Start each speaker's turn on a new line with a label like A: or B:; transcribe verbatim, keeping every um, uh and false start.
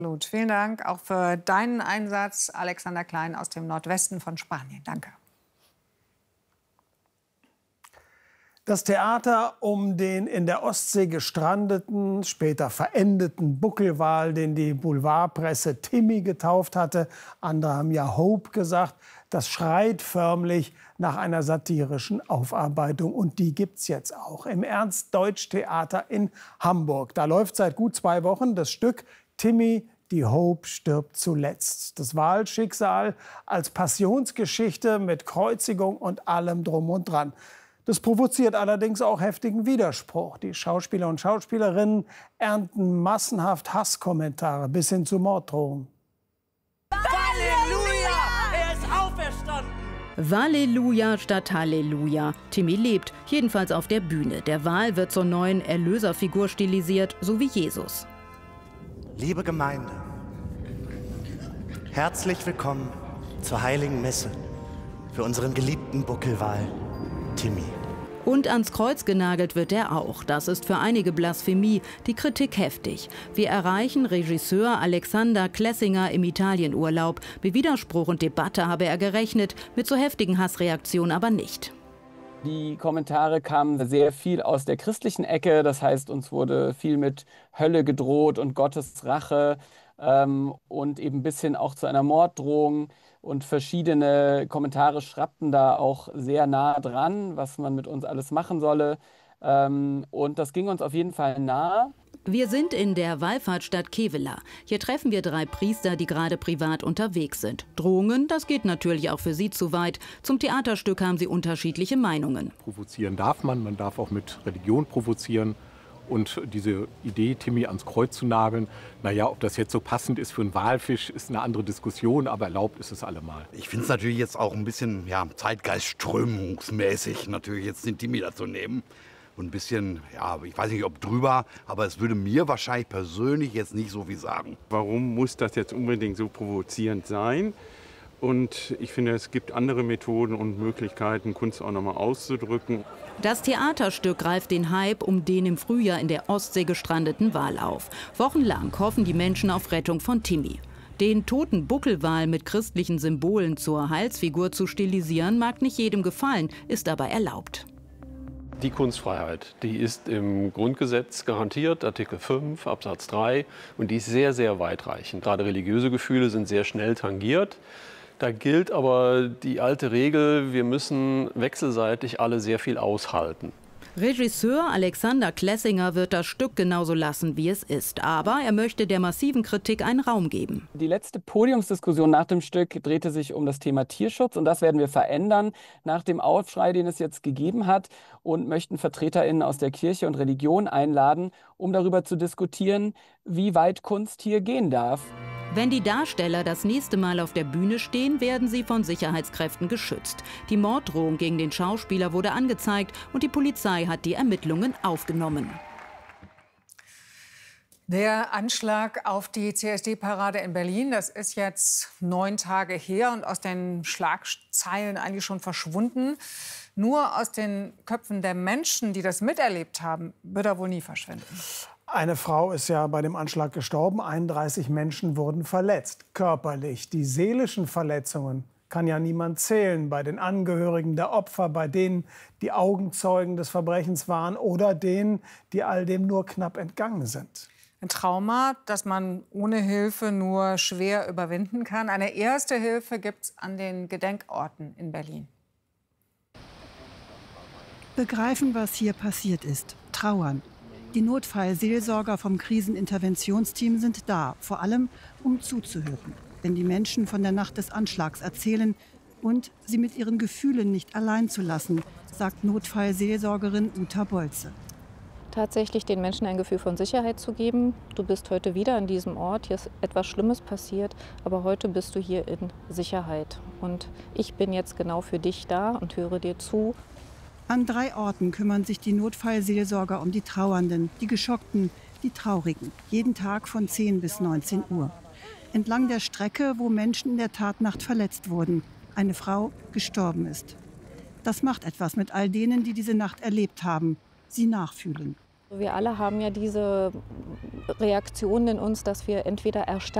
A: Absolut. Vielen Dank auch für deinen Einsatz, Alexander Klein aus dem Nordwesten von Spanien. Danke.
B: Das Theater um den in der Ostsee gestrandeten, später verendeten Buckelwal, den die Boulevardpresse Timmy getauft hatte, andere haben ja Hope gesagt, das schreit förmlich nach einer satirischen Aufarbeitung. Und die gibt's jetzt auch im Ernst-Deutsch-Theater in Hamburg. Da läuft seit gut zwei Wochen das Stück Timmy, die Hope stirbt zuletzt. Das Walschicksal als Passionsgeschichte mit Kreuzigung und allem drum und dran. Das provoziert allerdings auch heftigen Widerspruch. Die Schauspieler und Schauspielerinnen ernten massenhaft Hasskommentare bis hin zu Morddrohungen.
C: Halleluja! Er ist auferstanden!
D: Halleluja statt Halleluja. Timmy lebt, jedenfalls auf der Bühne. Der Wal wird zur neuen Erlöserfigur stilisiert, so wie Jesus.
E: Liebe Gemeinde, herzlich willkommen zur Heiligen Messe für unseren geliebten Buckelwal Timmy.
D: Und ans Kreuz genagelt wird er auch. Das ist für einige Blasphemie, die Kritik heftig. Wir erreichen Regisseur Alexander Klessinger im Italienurlaub. Mit Widerspruch und Debatte habe er gerechnet, mit so heftigen Hassreaktionen aber nicht.
F: Die Kommentare kamen sehr viel aus der christlichen Ecke. Das heißt, uns wurde viel mit Hölle gedroht und Gottes Rache ähm, und eben bis hin auch zu einer Morddrohung. Und verschiedene Kommentare schrappten da auch sehr nah dran, was man mit uns alles machen solle. Ähm, und das ging uns auf jeden Fall nahe.
D: Wir sind in der Wallfahrtsstadt Kevela. Hier treffen wir drei Priester, die gerade privat unterwegs sind. Drohungen, das geht natürlich auch für sie zu weit. Zum Theaterstück haben sie unterschiedliche Meinungen.
G: Provozieren darf man, man darf auch mit Religion provozieren. Und diese Idee, Timmy ans Kreuz zu nageln, naja, ob das jetzt so passend ist für einen Walfisch, ist eine andere Diskussion, aber erlaubt ist es allemal.
H: Ich finde es natürlich jetzt auch ein bisschen ja, zeitgeistströmungsmäßig, natürlich jetzt den Timmy da zu nehmen. Und ein bisschen, ja, ich weiß nicht, ob drüber, aber es würde mir wahrscheinlich persönlich jetzt nicht so viel sagen.
I: Warum muss das jetzt unbedingt so provozierend sein? Und ich finde, es gibt andere Methoden und Möglichkeiten, Kunst auch noch mal auszudrücken.
D: Das Theaterstück greift den Hype um den im Frühjahr in der Ostsee gestrandeten Wal auf. Wochenlang hoffen die Menschen auf Rettung von Timmy. Den toten Buckelwal mit christlichen Symbolen zur Heilsfigur zu stilisieren, mag nicht jedem gefallen, ist aber erlaubt.
J: Die Kunstfreiheit, die ist im Grundgesetz garantiert, Artikel fünf Absatz drei, und die ist sehr, sehr weitreichend. Gerade religiöse Gefühle sind sehr schnell tangiert. Da gilt aber die alte Regel, wir müssen wechselseitig alle sehr viel aushalten.
D: Regisseur Alexander Klessinger wird das Stück genauso lassen, wie es ist. Aber er möchte der massiven Kritik einen Raum geben.
F: Die letzte Podiumsdiskussion nach dem Stück drehte sich um das Thema Tierschutz. Und das werden wir verändern nach dem Aufschrei, den es jetzt gegeben hat. Und möchten VertreterInnen aus der Kirche und Religion einladen, um darüber zu diskutieren, wie weit Kunst hier gehen darf.
D: Wenn die Darsteller das nächste Mal auf der Bühne stehen, werden sie von Sicherheitskräften geschützt. Die Morddrohung gegen den Schauspieler wurde angezeigt und die Polizei hat die Ermittlungen aufgenommen.
A: Der Anschlag auf die C S D-Parade in Berlin, das ist jetzt neun Tage her und aus den Schlagzeilen eigentlich schon verschwunden. Nur aus den Köpfen der Menschen, die das miterlebt haben, wird er wohl nie verschwinden.
B: Eine Frau ist ja bei dem Anschlag gestorben, einunddreißig Menschen wurden verletzt, körperlich. Die seelischen Verletzungen kann ja niemand zählen. Bei den Angehörigen der Opfer, bei denen, die Augenzeugen des Verbrechens waren oder denen, die all dem nur knapp entgangen sind.
A: Ein Trauma, das man ohne Hilfe nur schwer überwinden kann. Eine erste Hilfe gibt es an den Gedenkorten in Berlin.
K: Begreifen, was hier passiert ist. Trauern. Die Notfallseelsorger vom Kriseninterventionsteam sind da, vor allem um zuzuhören, wenn die Menschen von der Nacht des Anschlags erzählen und sie mit ihren Gefühlen nicht allein zu lassen, sagt Notfallseelsorgerin Uta Bolze.
L: Tatsächlich den Menschen ein Gefühl von Sicherheit zu geben. Du bist heute wieder an diesem Ort, hier ist etwas Schlimmes passiert, aber heute bist du hier in Sicherheit. Und ich bin jetzt genau für dich da und höre dir zu.
K: An drei Orten kümmern sich die Notfallseelsorger um die Trauernden, die Geschockten, die Traurigen. Jeden Tag von zehn bis neunzehn Uhr. Entlang der Strecke, wo Menschen in der Tatnacht verletzt wurden. Eine Frau gestorben ist. Das macht etwas mit all denen, die diese Nacht erlebt haben. Sie nachfühlen.
L: Wir alle haben ja diese Reaktionen in uns, dass wir entweder erstarren